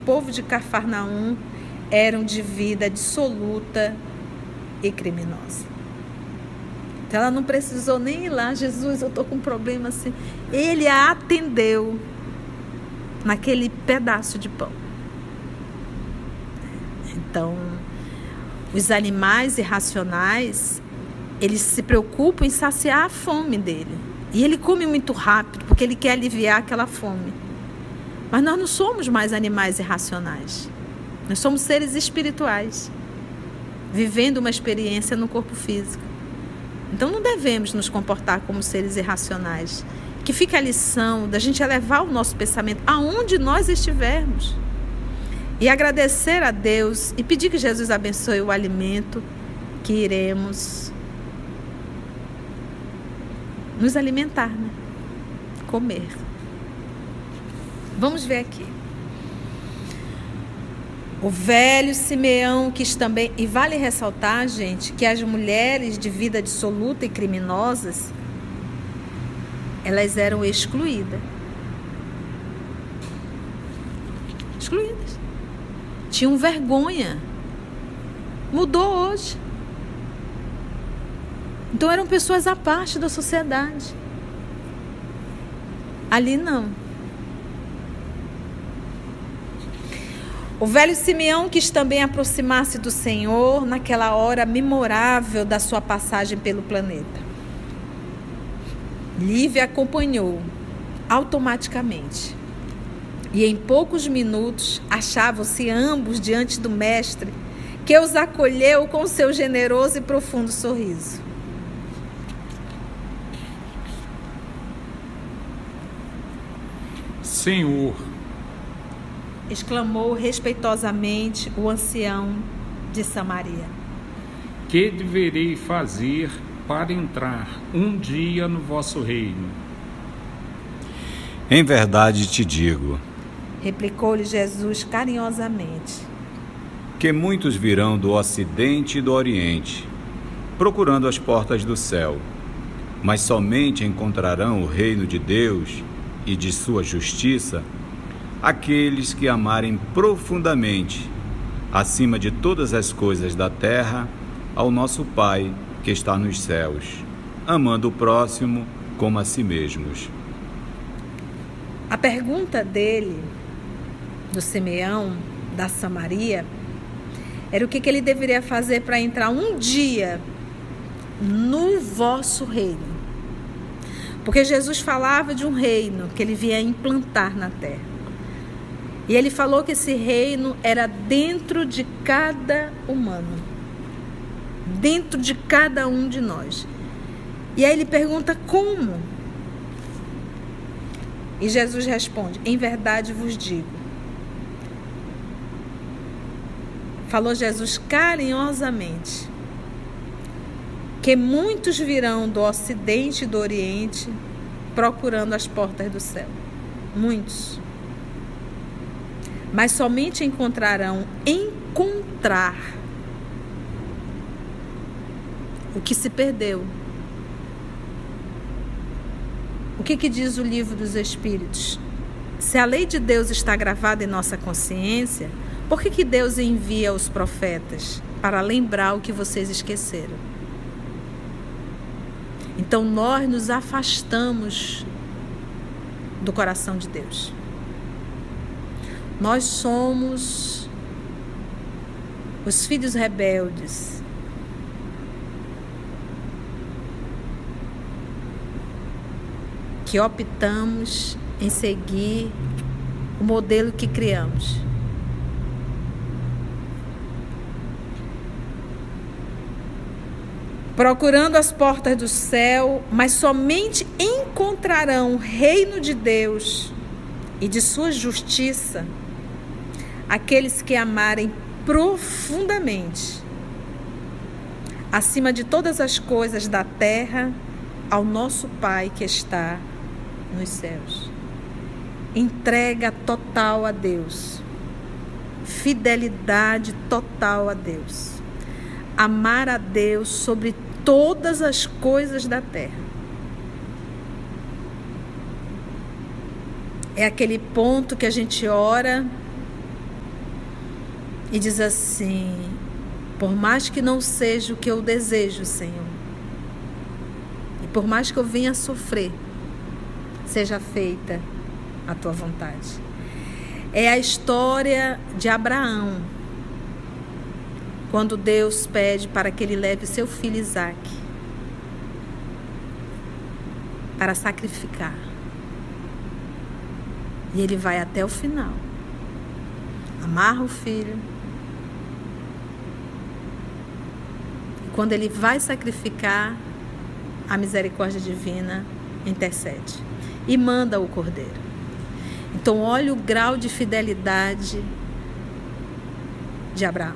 O povo de Cafarnaum eram de vida dissoluta e criminosa. Então ela não precisou nem ir lá. Jesus, eu estou com um problema assim. Ele a atendeu naquele pedaço de pão. Então, os animais irracionais, eles se preocupam em saciar a fome dele. E ele come muito rápido, porque ele quer aliviar aquela fome. Mas nós não somos mais animais irracionais. Nós somos seres espirituais, vivendo uma experiência no corpo físico. Então não devemos nos comportar como seres irracionais. Que fica a lição da gente elevar o nosso pensamento aonde nós estivermos. E agradecer a Deus e pedir que Jesus abençoe o alimento que iremos nos alimentar, né? Comer. Vamos ver aqui. O velho Simeão quis também, e vale ressaltar, gente, que as mulheres de vida dissoluta e criminosas, elas eram excluídas. Excluídas. Tinham vergonha. Mudou hoje. Então eram pessoas à parte da sociedade. Ali não. O velho Simeão quis também aproximar-se do Senhor naquela hora memorável da sua passagem pelo planeta. Lívia acompanhou automaticamente. E em poucos minutos achavam-se ambos diante do Mestre, que os acolheu com seu generoso e profundo sorriso. Senhor, exclamou respeitosamente o ancião de Samaria. que deverei fazer para entrar um dia no vosso reino? Em verdade te digo, replicou-lhe Jesus carinhosamente, que muitos virão do Ocidente e do Oriente, procurando as portas do céu, mas somente encontrarão o reino de Deus e de sua justiça aqueles que amarem profundamente, acima de todas as coisas da terra, ao nosso Pai que está nos céus, amando o próximo como a si mesmos. A pergunta dele, do Simeão, da Samaria, era o que ele deveria fazer para entrar um dia no vosso reino. Porque Jesus falava de um reino que ele vinha implantar na terra. E ele falou que esse reino era dentro de cada humano. Dentro de cada um de nós. E aí ele pergunta como? E Jesus responde, em verdade vos digo. Falou Jesus carinhosamente, que muitos virão do Ocidente e do Oriente procurando as portas do céu. Muitos. Mas somente encontrarão o que se perdeu. O que diz o livro dos Espíritos? Se a lei de Deus está gravada em nossa consciência, por que Deus envia os profetas? Para lembrar o que vocês esqueceram. Então nós nos afastamos do coração de Deus. Nós somos os filhos rebeldes. Que optamos em seguir o modelo que criamos. Procurando as portas do céu, mas somente encontrarão o reino de Deus e de sua justiça aqueles que amarem profundamente, acima de todas as coisas da terra, ao nosso Pai que está nos céus. Entrega total a Deus. Fidelidade total a Deus. Amar a Deus sobre todas as coisas da terra. É aquele ponto que a gente ora e diz assim: por mais que não seja o que eu desejo, Senhor, e por mais que eu venha sofrer, seja feita a tua vontade. É a história de Abraão, quando Deus pede para que ele leve seu filho Isaque para sacrificar. E ele vai até o final, amarra o filho. E quando ele vai sacrificar, a misericórdia divina intercede e manda o cordeiro. Então, olha o grau de fidelidade de Abraão.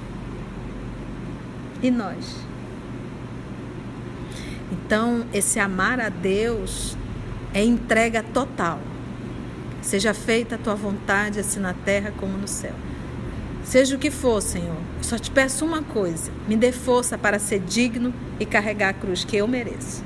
E nós? Então, esse amar a Deus é entrega total. Seja feita a tua vontade, assim na terra como no céu. Seja o que for, Senhor, eu só te peço uma coisa: me dê força para ser digno e carregar a cruz que eu mereço.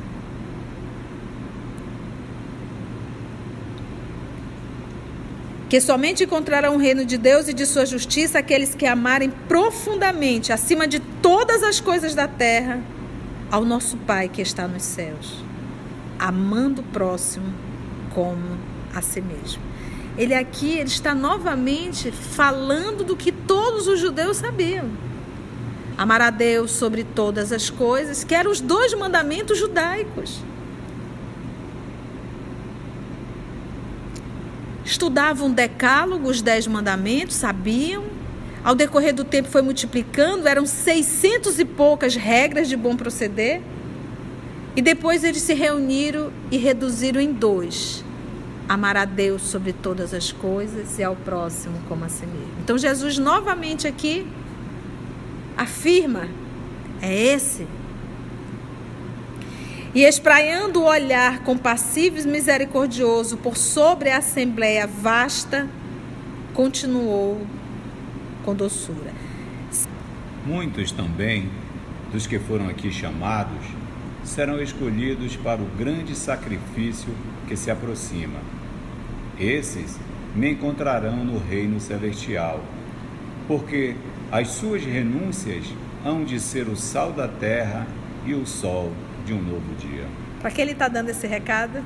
Que somente encontrarão o reino de Deus e de sua justiça aqueles que amarem profundamente, acima de todas as coisas da terra, ao nosso Pai que está nos céus, amando o próximo como a si mesmo. Ele está novamente falando do que todos os judeus sabiam: amar a Deus sobre todas as coisas, que eram os 2 mandamentos judaicos. Estudavam o decálogo, os 10 mandamentos, sabiam. Ao decorrer do tempo foi multiplicando, eram 600 e poucas regras de bom proceder. E depois eles se reuniram e reduziram em 2: amar a Deus sobre todas as coisas e ao próximo como a si mesmo. Então Jesus novamente aqui afirma: é esse. E espraiando o olhar compassivo e misericordioso por sobre a assembleia vasta, continuou com doçura. Muitos também dos que foram aqui chamados serão escolhidos para o grande sacrifício que se aproxima. Esses me encontrarão no reino celestial, porque as suas renúncias hão de ser o sal da terra e o sol de um novo dia. Para que ele está dando esse recado?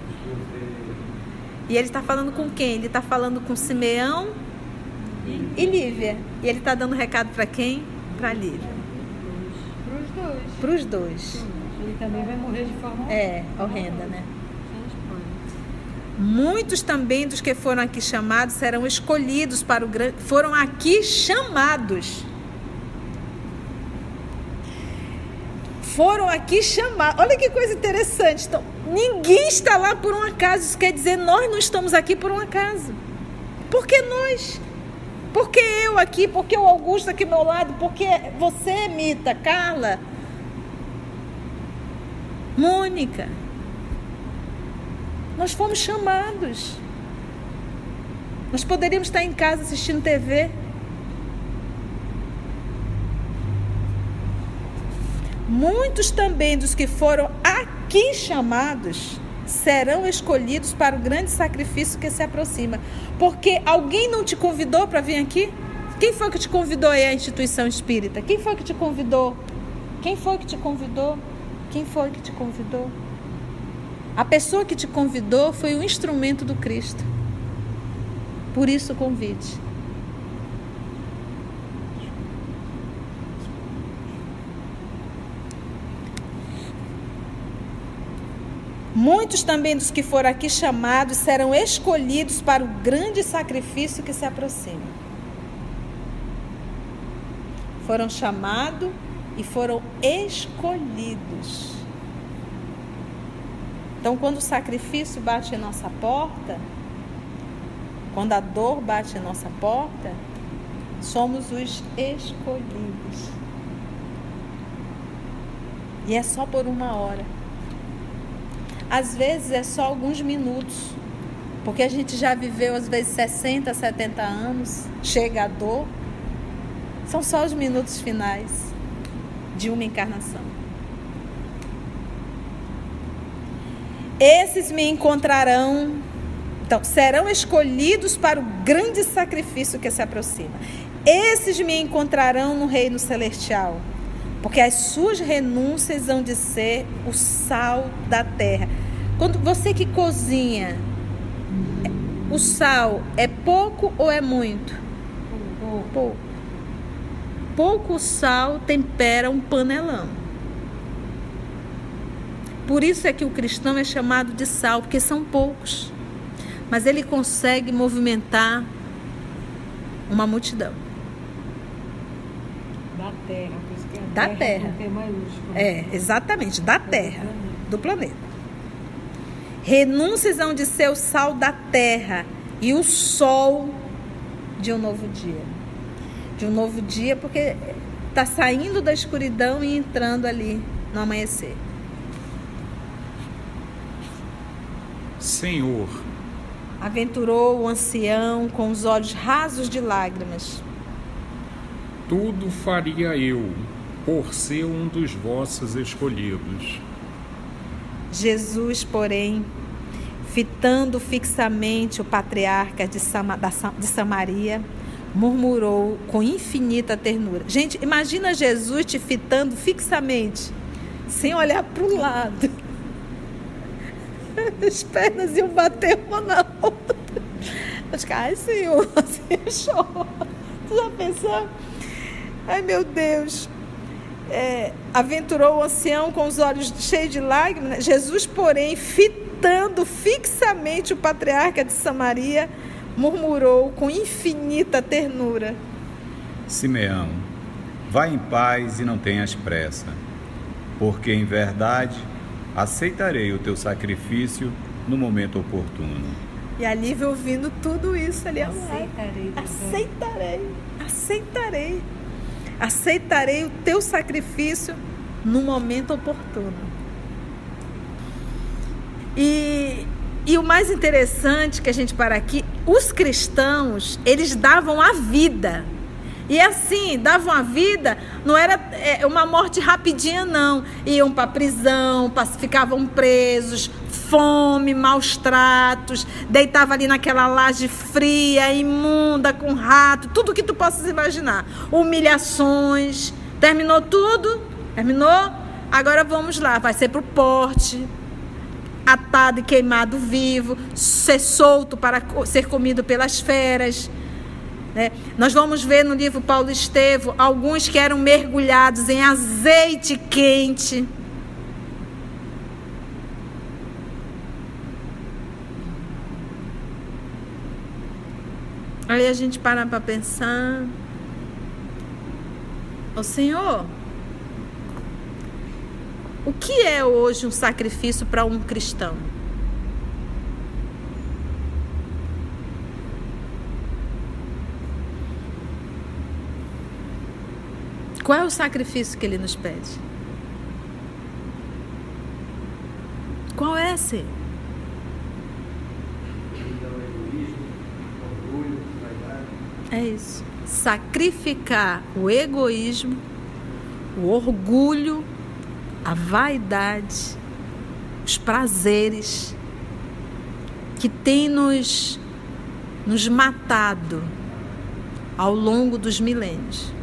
E ele está falando com quem? Ele está falando com Simeão e Lívia. E ele está dando recado para quem? Para Lívia. Para os dois. Ele também vai morrer de forma horrenda, né? Muitos também dos que foram aqui chamados serão escolhidos para o grande... Foram aqui chamados. Foram aqui chamados. Olha que coisa interessante. Então, ninguém está lá por um acaso. Isso quer dizer, nós não estamos aqui por um acaso. Por que nós? Por que eu aqui? Por que o Augusto aqui ao meu lado? Por que você, Mita, Carla, Mônica? Nós fomos chamados. Nós poderíamos estar em casa assistindo TV. Muitos também dos que foram aqui chamados serão escolhidos para o grande sacrifício que se aproxima. Porque alguém não te convidou para vir aqui? Quem foi que te convidou aí à instituição espírita? Quem foi que te convidou? Quem foi que te convidou? Quem foi que te convidou? A pessoa que te convidou foi o instrumento do Cristo. Por isso o convite. Muitos também dos que foram aqui chamados serão escolhidos para o grande sacrifício que se aproxima. Foram chamados e foram escolhidos. Então, quando o sacrifício bate em nossa porta, quando a dor bate em nossa porta, somos os escolhidos. E é só por 1 hora. Às vezes é só alguns minutos, porque a gente já viveu às vezes 60, 70 anos, chega a dor. São só os minutos finais de uma encarnação. Esses me encontrarão Então, serão escolhidos para o grande sacrifício que se aproxima. Esses me encontrarão no reino celestial, porque as suas renúncias hão de ser o sal da terra. Quando você que cozinha, o sal é pouco ou é muito? Pouco. Pouco sal tempera um panelão. Por isso é que o cristão é chamado de sal, porque são poucos. Mas ele consegue movimentar uma multidão. Da terra. Por isso que Da terra. Tem maiúsculo. Exatamente, da terra, do planeta. Renúncias hão de ser o sal da terra e o sol de um novo dia. De um novo dia, porque está saindo da escuridão e entrando ali no amanhecer. Senhor, aventurou o ancião com os olhos rasos de lágrimas. Tudo faria eu, por ser um dos vossos escolhidos. Jesus, porém, fitando fixamente o patriarca de Samaria, murmurou com infinita ternura. Gente, imagina Jesus te fitando fixamente, sem olhar para o lado. As pernas iam bater uma na outra. Eu disse, ai, Senhor, assim eu choro. Tu já pensou? Ai, meu Deus. Aventurou o ancião com os olhos cheios de lágrimas. Jesus, porém, fitando fixamente o patriarca de Samaria, murmurou com infinita ternura. Simeão, vai em paz e não tenhas pressa, porque em verdade aceitarei o teu sacrifício no momento oportuno. E a Lívia ouvindo tudo isso ali, aceitarei o teu sacrifício no momento oportuno. E o mais interessante que a gente para aqui, os cristãos, eles davam a vida. E assim, davam a vida, não era uma morte rapidinha, não. Iam para a prisão, ficavam presos, fome, maus tratos, deitava ali naquela laje fria, imunda, com rato, tudo que tu possas imaginar. Humilhações. Terminou tudo? Terminou? Agora vamos lá, vai ser para o porte, atado e queimado vivo, ser solto para ser comido pelas feras. Nós vamos ver no livro Paulo Estevão alguns que eram mergulhados em azeite quente. Aí a gente para pensar, ô Senhor, o que é hoje um sacrifício para um cristão? Qual é o sacrifício que ele nos pede? Qual é, Senhor? É isso. Sacrificar o egoísmo, o orgulho, a vaidade, os prazeres que tem nos matado ao longo dos milênios.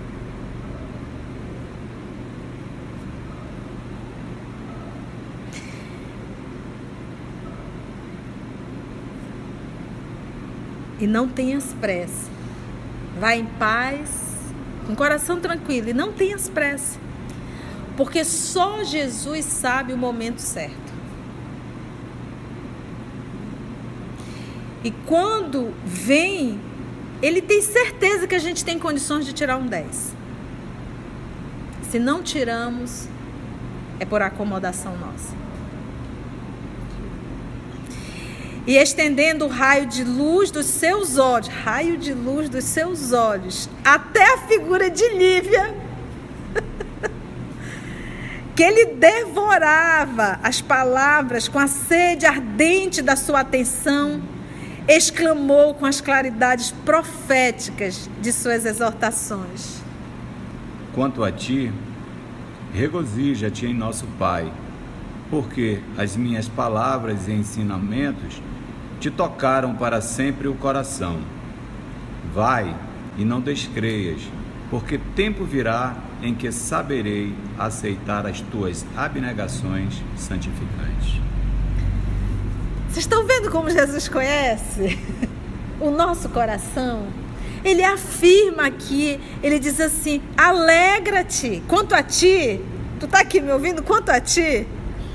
E não tenhas pressa. Vai em paz, com o coração tranquilo. E não tenhas pressa. Porque só Jesus sabe o momento certo. E quando vem, Ele tem certeza que a gente tem condições de tirar um 10. Se não tiramos, é por acomodação nossa. E estendendo o raio de luz dos seus olhos, até a figura de Lívia, que ele devorava as palavras com a sede ardente da sua atenção, exclamou com as claridades proféticas de suas exortações. Quanto a ti, regozija-te em nosso Pai, porque as minhas palavras e ensinamentos te tocaram para sempre o coração. Vai e não descreias, porque tempo virá em que saberei aceitar as tuas abnegações santificantes. Vocês estão vendo como Jesus conhece o nosso coração? Ele afirma aqui, ele diz assim: alegra-te, quanto a ti, tu está aqui me ouvindo? Quanto a ti,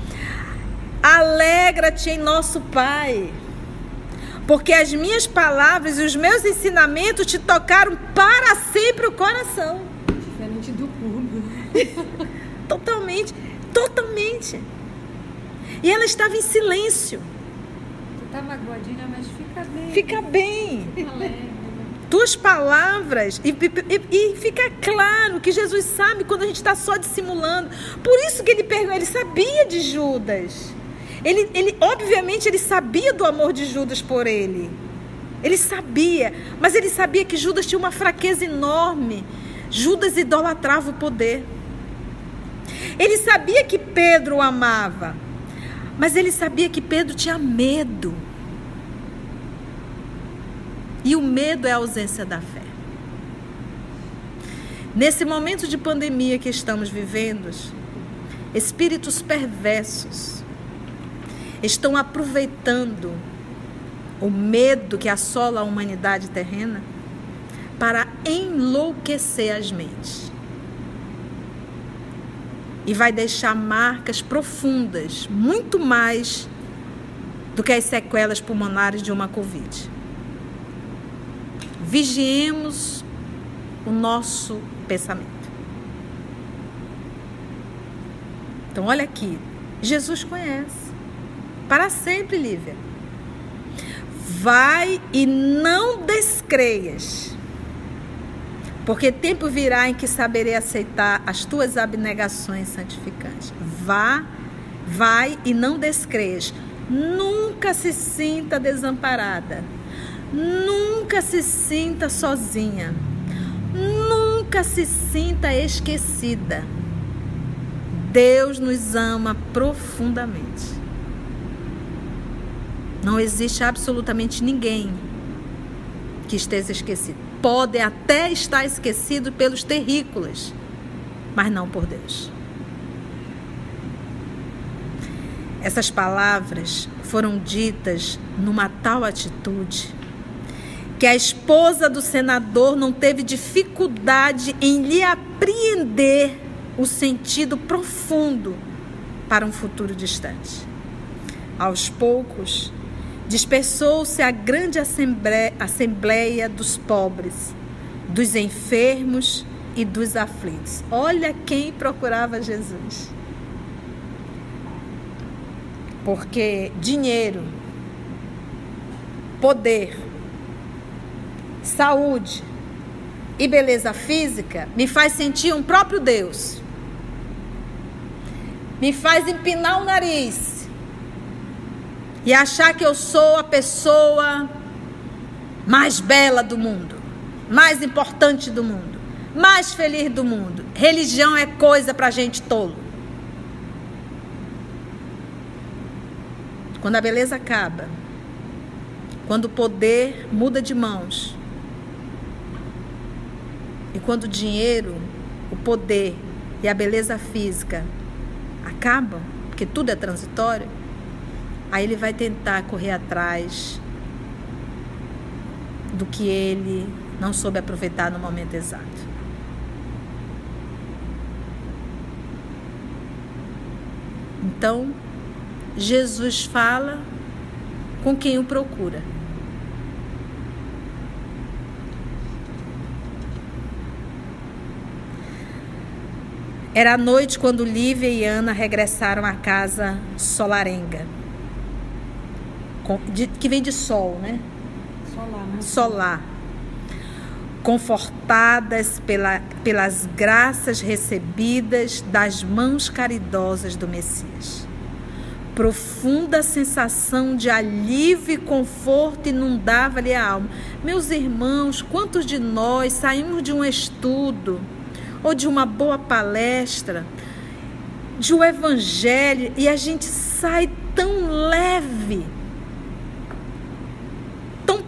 alegra-te em nosso Pai, porque as minhas palavras e os meus ensinamentos te tocaram para sempre o coração. Diferente do mundo. Totalmente, totalmente. E ela estava em silêncio. Tu tá magoadinha, mas fica bem. Fica bem. Fica alegre. Tuas palavras. E fica claro que Jesus sabe quando a gente está só dissimulando. Por isso que ele perguntou, ele sabia de Judas. Obviamente, ele sabia do amor de Judas por ele. Ele sabia, mas ele sabia que Judas tinha uma fraqueza enorme. Judas idolatrava o poder. Ele sabia que Pedro o amava, mas ele sabia que Pedro tinha medo. E o medo é a ausência da fé. Nesse momento de pandemia que estamos vivendo, espíritos perversos estão aproveitando o medo que assola a humanidade terrena para enlouquecer as mentes. E vai deixar marcas profundas, muito mais do que as sequelas pulmonares de uma Covid. Vigiemos o nosso pensamento. Então, olha aqui. Jesus conhece. Para sempre, Lívia. Vai e não descreias, porque tempo virá em que saberei aceitar as tuas abnegações santificantes. Vai e não descreias. Nunca se sinta desamparada. Nunca se sinta sozinha. Nunca se sinta esquecida. Deus nos ama profundamente. Não existe absolutamente ninguém que esteja esquecido. Pode até estar esquecido pelos terrícolas, mas não por Deus. Essas palavras foram ditas numa tal atitude que a esposa do senador não teve dificuldade em lhe apreender o sentido profundo para um futuro distante. Aos poucos, dispersou-se a grande assembleia dos pobres, dos enfermos e dos aflitos. Olha quem procurava Jesus. Porque dinheiro, poder, saúde e beleza física me faz sentir um próprio Deus. Me faz empinar o nariz e achar que eu sou a pessoa mais bela do mundo, mais importante do mundo, mais feliz do mundo. Religião é coisa pra gente tolo. Quando a beleza acaba, quando o poder muda de mãos, e quando o dinheiro, o poder e a beleza física acabam, porque tudo é transitório, aí ele vai tentar correr atrás do que ele não soube aproveitar no momento exato. Então, Jesus fala com quem o procura. Era a noite quando Lívia e Ana regressaram à casa solarenga, que vem de sol, né? Solar. Confortadas pelas graças recebidas das mãos caridosas do Messias. Profunda sensação de alívio e conforto inundava-lhe a alma. Meus irmãos, quantos de nós saímos de um estudo ou de uma boa palestra, de um evangelho, e a gente sai tão leve,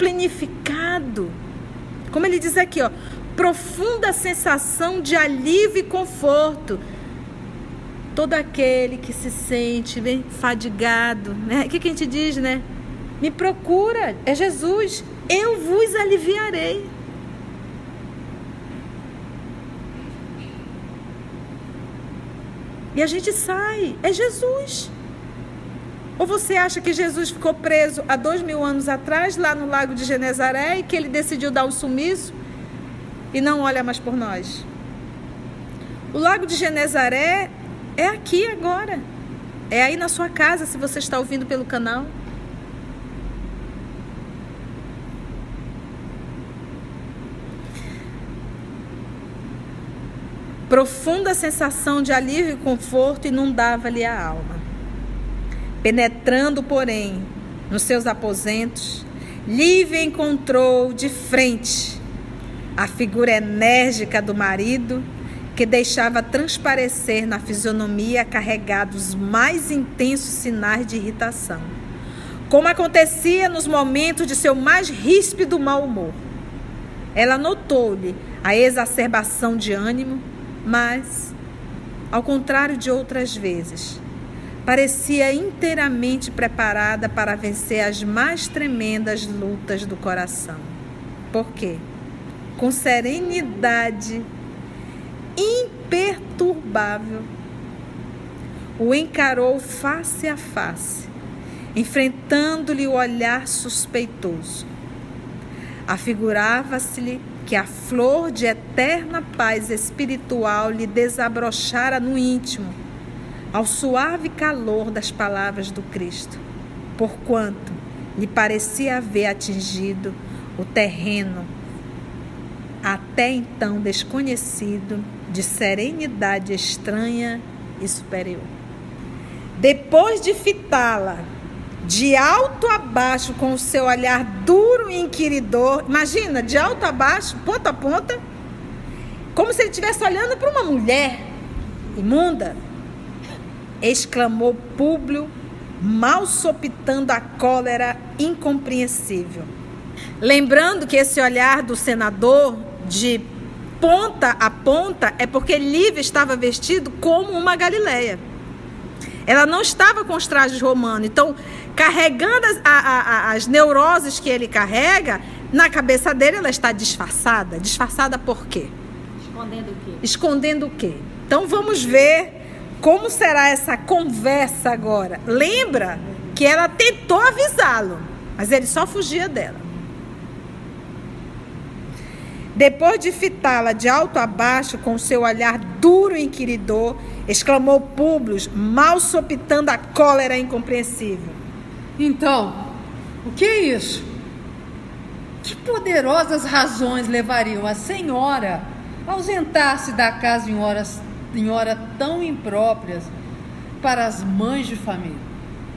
plenificado. Como ele diz aqui, ó, profunda sensação de alívio e conforto. Todo aquele que se sente bem fadigado, né? O que a gente diz, né? Me procura, é Jesus, eu vos aliviarei. E a gente sai, é Jesus. Ou você acha que Jesus ficou preso há 2000 anos atrás, lá no lago de Genezaré, e que ele decidiu dar um sumiço e não olha mais por nós? O lago de Genezaré é aqui agora. É aí na sua casa, se você está ouvindo pelo canal. Profunda sensação de alívio e conforto inundava-lhe a alma. Penetrando, porém, nos seus aposentos, Lívia encontrou de frente a figura enérgica do marido, que deixava transparecer na fisionomia carregados mais intensos sinais de irritação, como acontecia nos momentos de seu mais ríspido mau humor. Ela notou-lhe a exacerbação de ânimo, mas, ao contrário de outras vezes, parecia inteiramente preparada para vencer as mais tremendas lutas do coração. Por quê? Com serenidade imperturbável, o encarou face a face, enfrentando-lhe o olhar suspeitoso. Afigurava-se-lhe que a flor de eterna paz espiritual lhe desabrochara no íntimo, ao suave calor das palavras do Cristo, porquanto lhe parecia haver atingido o terreno até então desconhecido de serenidade estranha e superior. Depois de fitá-la de alto a baixo com o seu olhar duro e inquiridor, imagina, de alto a baixo, ponta a ponta, como se ele estivesse olhando para uma mulher imunda, exclamou Públio, mal sopitando a cólera incompreensível. Lembrando que esse olhar do senador, de ponta a ponta, é porque Lívia estava vestido como uma galileia. Ela não estava com os trajes romanos. Então, carregando as neuroses que ele carrega, na cabeça dele ela está disfarçada. Disfarçada por quê? Escondendo o quê? Escondendo o quê? Então, vamos ver como será essa conversa agora. Lembra que ela tentou avisá-lo, mas ele só fugia dela. Depois de fitá-la de alto a baixo com seu olhar duro e inquiridor, exclamou Públio, mal sopitando a cólera incompreensível. Então, o que é isso? Que poderosas razões levariam a senhora a ausentar-se da casa em horas tão impróprias para as mães de família?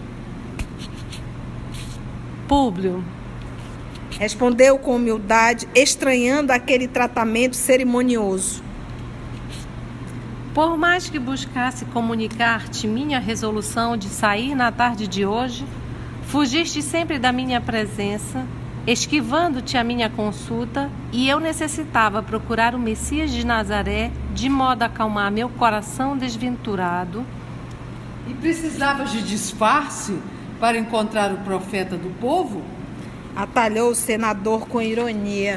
Públio, respondeu com humildade, estranhando aquele tratamento cerimonioso. por mais que buscasse comunicar-te minha resolução de sair na tarde de hoje, fugiste sempre da minha presença, esquivando-te a minha consulta, e eu necessitava procurar o Messias de Nazaré, de modo a acalmar meu coração desventurado. E precisavas de disfarce para encontrar o profeta do povo? Atalhou o senador com ironia.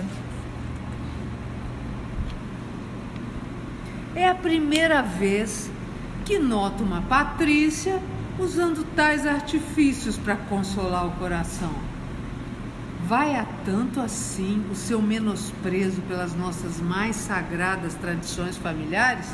É a primeira vez que noto uma patrícia usando tais artifícios para consolar o coração. Vai a tanto assim o seu menosprezo pelas nossas mais sagradas tradições familiares?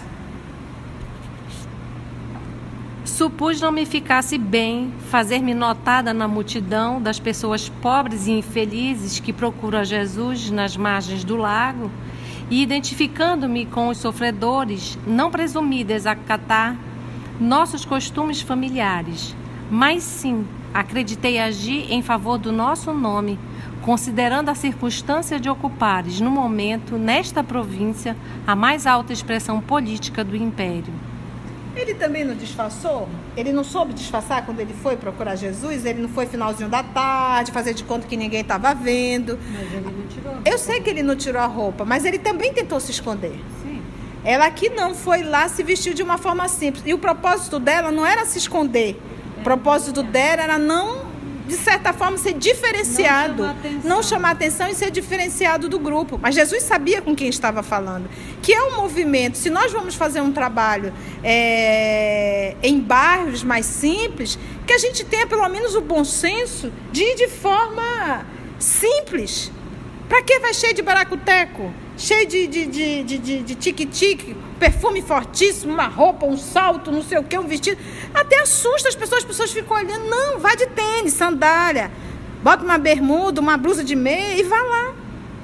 Supus não me ficasse bem fazer-me notada na multidão das pessoas pobres e infelizes que procuram a Jesus nas margens do lago, e identificando-me com os sofredores, não presumi desacatar nossos costumes familiares, mas sim acreditei agir em favor do nosso nome, considerando a circunstância de ocupares, no momento, nesta província, a mais alta expressão política do império. Ele também não disfarçou? Ele não soube disfarçar quando ele foi procurar Jesus? Ele não foi finalzinho da tarde, fazer de conta que ninguém estava vendo? Mas ele não tirou a roupa. Eu sei que ele não tirou a roupa, mas ele também tentou se esconder. Sim. Ela aqui não foi lá, se vestiu de uma forma simples. E o propósito dela não era se esconder. O propósito dela era não, de certa forma, ser diferenciado. Não chamar atenção e ser diferenciado do grupo. Mas Jesus sabia com quem estava falando. Que é um movimento. Se nós vamos fazer um trabalho em bairros mais simples, que a gente tenha pelo menos o bom senso de ir de forma simples. Para que vai cheio de baracuteco? Cheio de tique-tique, perfume fortíssimo, uma roupa, um salto, não sei o que, um vestido. Até assusta as pessoas ficam olhando. Não, vai de tênis, sandália, bota uma bermuda, uma blusa de meia e vai lá. Ela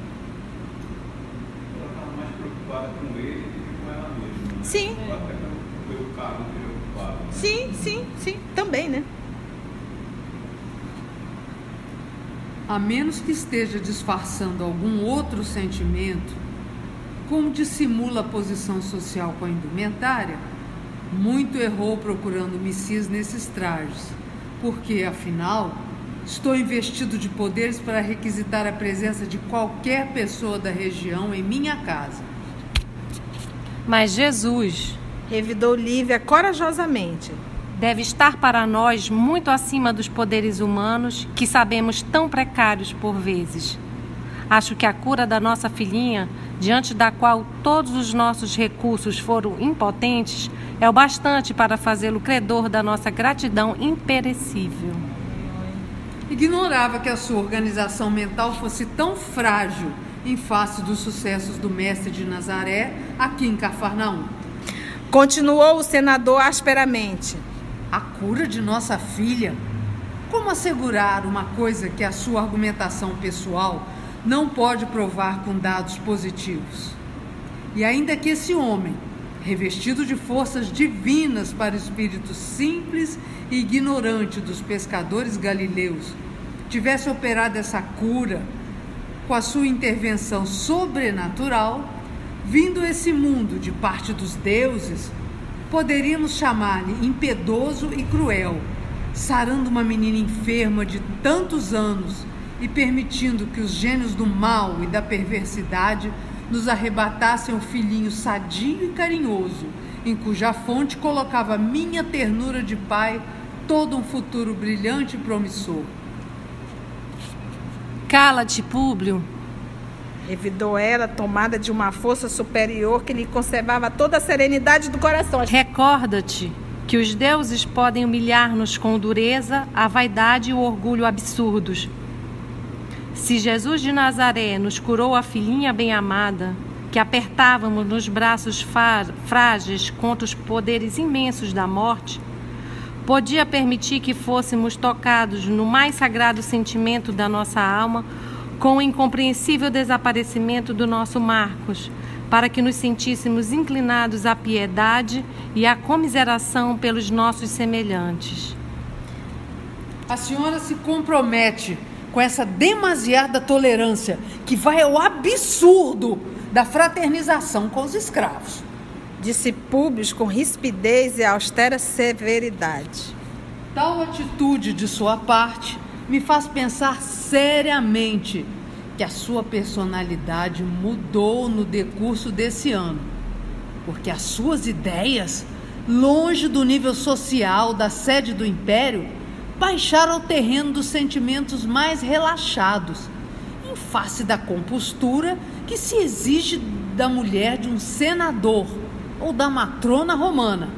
estava mais preocupada com ele do que com ela mesma. Sim. Até pelo carro preocupado. Sim, também, né? A menos que esteja disfarçando algum outro sentimento, como dissimula a posição social com a indumentária, muito errou procurando Messias nesses trajes, porque, afinal, estou investido de poderes para requisitar a presença de qualquer pessoa da região em minha casa. Mas Jesus Revidou Lívia corajosamente. deve estar para nós muito acima dos poderes humanos que sabemos tão precários por vezes. Acho que a cura da nossa filhinha, diante da qual todos os nossos recursos foram impotentes, é o bastante para fazê-lo credor da nossa gratidão imperecível. Ignorava que a sua organização mental fosse tão frágil em face dos sucessos do mestre de Nazaré aqui em Cafarnaum. Continuou o senador asperamente. A cura de nossa filha? Como assegurar uma coisa que a sua argumentação pessoal não pode provar com dados positivos? E ainda que esse homem, revestido de forças divinas para o espírito simples e ignorante dos pescadores galileus, tivesse operado essa cura com a sua intervenção sobrenatural, vindo esse mundo de parte dos deuses, poderíamos chamar-lhe impiedoso e cruel, sarando uma menina enferma de tantos anos e permitindo que os gênios do mal e da perversidade nos arrebatassem um filhinho sadio e carinhoso, em cuja fonte colocava minha ternura de pai todo um futuro brilhante e promissor. Cala-te, Públio. Revidou ela, tomada de uma força superior que lhe conservava toda a serenidade do coração. Recorda-te que os deuses podem humilhar-nos com dureza, a vaidade e o orgulho absurdos. Se Jesus de Nazaré nos curou a filhinha bem-amada, que apertávamos nos braços frágeis contra os poderes imensos da morte, podia permitir que fôssemos tocados no mais sagrado sentimento da nossa alma, com o incompreensível desaparecimento do nosso Marcos, para que nos sentíssemos inclinados à piedade e à comiseração pelos nossos semelhantes. A senhora se compromete com essa demasiada tolerância que vai ao absurdo da fraternização com os escravos. Disse Públio com rispidez e austera severidade. Tal atitude de sua parte me faz pensar seriamente que a sua personalidade mudou no decurso desse ano, porque as suas ideias, longe do nível social da sede do império, baixaram ao terreno dos sentimentos mais relaxados, em face da compostura que se exige da mulher de um senador ou da matrona romana.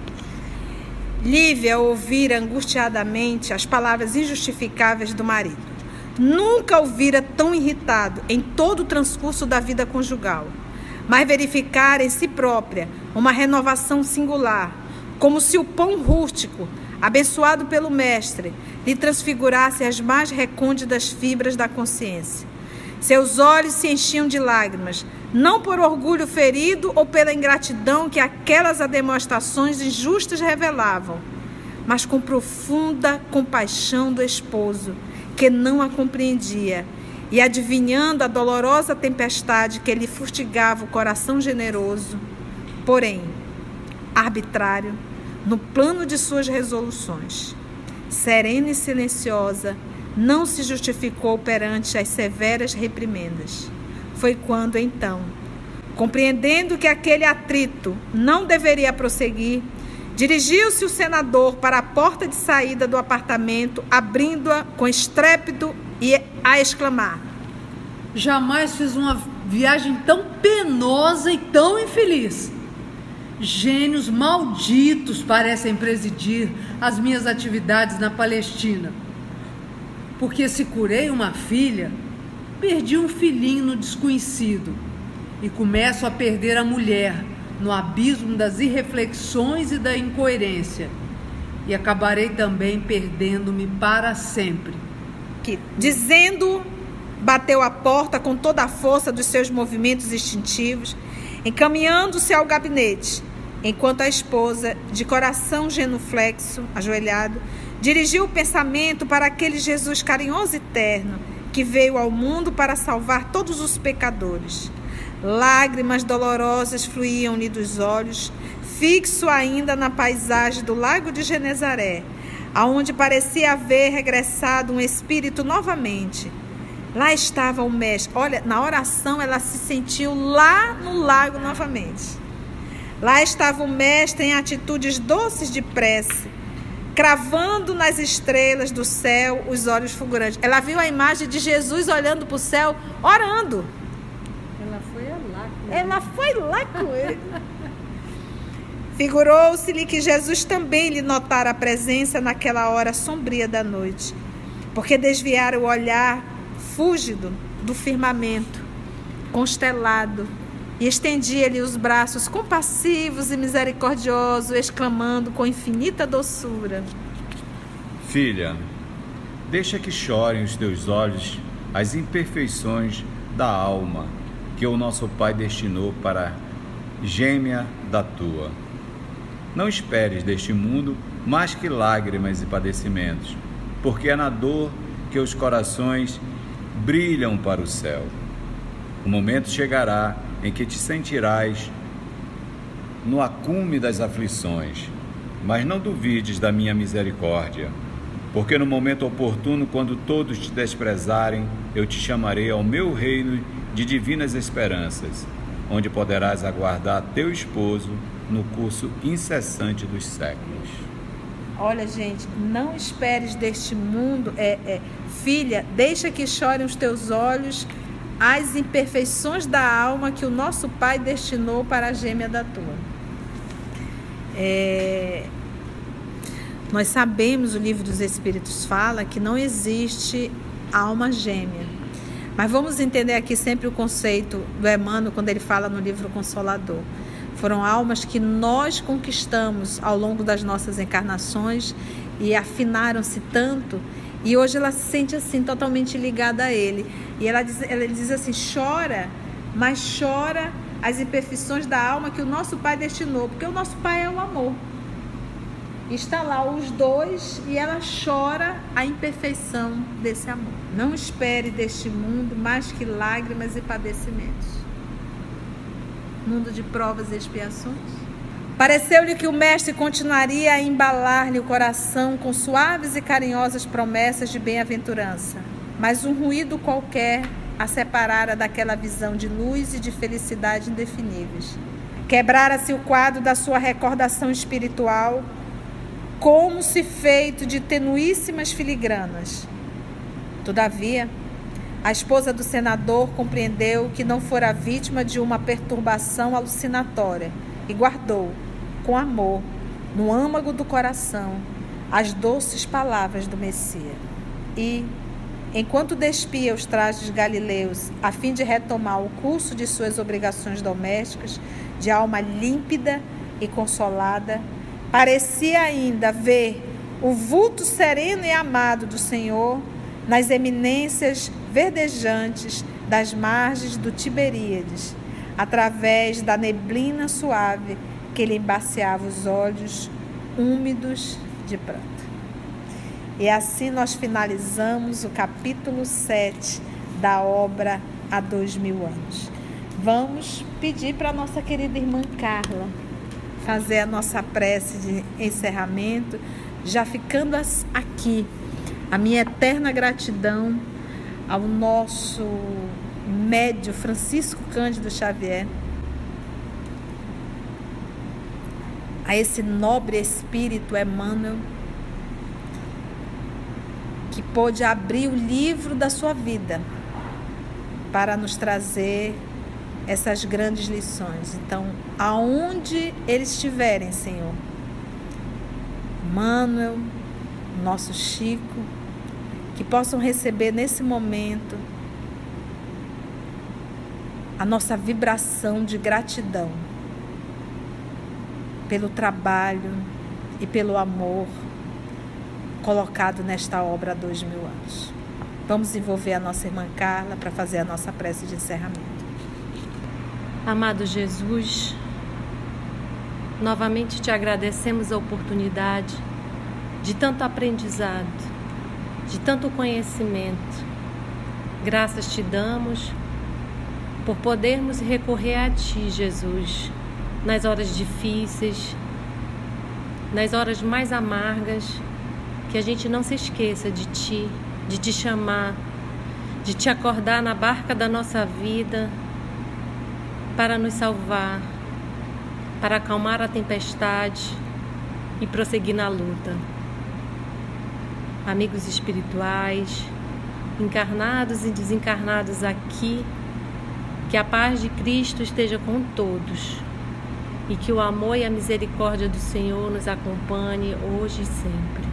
Lívia ouvira angustiadamente as palavras injustificáveis do marido. Nunca o vira tão irritado em todo o transcurso da vida conjugal, mas verificara em si própria uma renovação singular, como se o pão rústico, abençoado pelo mestre, lhe transfigurasse as mais recônditas fibras da consciência. Seus olhos se enchiam de lágrimas, não por orgulho ferido ou pela ingratidão que aquelas demonstrações injustas revelavam, mas com profunda compaixão do esposo, que não a compreendia, e adivinhando a dolorosa tempestade que lhe fustigava o coração generoso. Porém, arbitrário, no plano de suas resoluções. Serena e silenciosa, não se justificou perante as severas reprimendas. Foi quando, então, compreendendo que aquele atrito não deveria prosseguir, dirigiu-se o senador para a porta de saída do apartamento, abrindo-a com estrépito e a exclamar: jamais fiz uma viagem tão penosa e tão infeliz. Gênios malditos parecem presidir as minhas atividades na Palestina. Porque se curei uma filha, perdi um filhinho no desconhecido e começo a perder a mulher no abismo das irreflexões e da incoerência, e acabarei também perdendo-me para sempre. Que, dizendo, bateu a porta com toda a força dos seus movimentos instintivos, encaminhando-se ao gabinete, enquanto a esposa, de coração genuflexo, ajoelhado, dirigiu o pensamento para aquele Jesus carinhoso e terno, que veio ao mundo para salvar todos os pecadores. Lágrimas dolorosas fluíam-lhe dos olhos, fixo ainda na paisagem do lago de Genezaré, aonde parecia haver regressado um espírito novamente. Lá estava o mestre. Olha, na oração ela se sentiu lá no lago novamente. Lá estava o mestre em atitudes doces de prece, cravando nas estrelas do céu os olhos fulgurantes. Ela viu a imagem de Jesus olhando para o céu, orando. Ela foi lá com ele. Figurou-se-lhe que Jesus também lhe notara a presença naquela hora sombria da noite, porque desviara o olhar fúlgido do firmamento constelado e estendia-lhe os braços compassivos e misericordiosos, exclamando com infinita doçura: Filha, deixa que chorem os teus olhos as imperfeições da alma que o nosso Pai destinou para gêmea da tua. Não esperes deste mundo mais que lágrimas e padecimentos, porque é na dor que os corações brilham para o céu. O momento chegará em que te sentirás no acume das aflições, mas não duvides da minha misericórdia, porque no momento oportuno, quando todos te desprezarem, eu te chamarei ao meu reino de divinas esperanças, onde poderás aguardar teu esposo no curso incessante dos séculos. Olha, gente, não esperes deste mundo, filha, deixa que chorem os teus olhos as imperfeições da alma que o nosso Pai destinou para a gêmea da tua. Nós sabemos, o Livro dos Espíritos fala que não existe alma gêmea. Mas vamos entender aqui sempre o conceito do Emmanuel quando ele fala no livro Consolador. Foram almas que nós conquistamos ao longo das nossas encarnações e afinaram-se tanto, e hoje ela se sente assim, totalmente ligada a ele. E ela diz assim: chora, mas chora as imperfeições da alma que o nosso Pai destinou, porque o nosso Pai é o amor. Está lá os dois e ela chora a imperfeição desse amor. Não espere deste mundo mais que lágrimas e padecimentos. Mundo de provas e expiações. Pareceu-lhe que o mestre continuaria a embalar-lhe o coração com suaves e carinhosas promessas de bem-aventurança, mas um ruído qualquer a separara daquela visão de luz e de felicidade indefiníveis. Quebrara-se o quadro da sua recordação espiritual, como se feito de tenuíssimas filigranas. Todavia, a esposa do senador compreendeu que não fora vítima de uma perturbação alucinatória e guardou, com amor, no âmago do coração, as doces palavras do Messias. E, enquanto despia os trajes galileus a fim de retomar o curso de suas obrigações domésticas, de alma límpida e consolada, parecia ainda ver o vulto sereno e amado do Senhor nas eminências verdejantes das margens do Tiberíades, através da neblina suave que lhe embaciava os olhos úmidos de pranto. E assim nós finalizamos o capítulo 7 da obra Há 2000 anos. Vamos pedir para a nossa querida irmã Carla fazer a nossa prece de encerramento, já ficando aqui a minha eterna gratidão ao nosso médio Francisco Cândido Xavier, a esse nobre espírito Emmanuel, que pôde abrir o livro da sua vida para nos trazer essas grandes lições. Então, aonde eles estiverem, Senhor, Emmanuel, nosso Chico, que possam receber nesse momento a nossa vibração de gratidão pelo trabalho e pelo amor colocado nesta obra há 2000 anos. Vamos envolver a nossa irmã Carla para fazer a nossa prece de encerramento. Amado Jesus, novamente te agradecemos a oportunidade de tanto aprendizado, de tanto conhecimento. Graças te damos por podermos recorrer a ti, Jesus, nas horas difíceis, nas horas mais amargas, que a gente não se esqueça de ti, de te chamar, de te acordar na barca da nossa vida para nos salvar, para acalmar a tempestade e prosseguir na luta. Amigos espirituais, encarnados e desencarnados aqui, que a paz de Cristo esteja com todos e que o amor e a misericórdia do Senhor nos acompanhe hoje e sempre.